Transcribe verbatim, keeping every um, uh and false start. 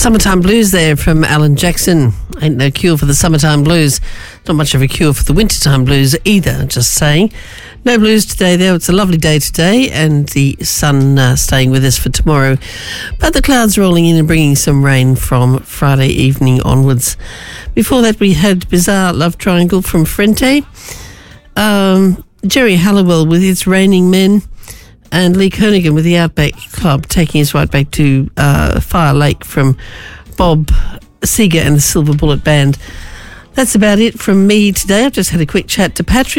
Summertime Blues there from Alan Jackson. Ain't no cure for the summertime blues. Not much of a cure for the wintertime blues either, just saying. No blues today though. It's a lovely day today and the sun uh, staying with us for tomorrow. But the clouds rolling in and bringing some rain from Friday evening onwards. Before that we had Bizarre Love Triangle from Frente. Um, Jerry Halliwell with It's Raining Men. And Lee Kernaghan with the Outback Club taking us right back to uh, Fire Lake from Bob Seger and the Silver Bullet Band. That's about it from me today. I've just had a quick chat to Patrick.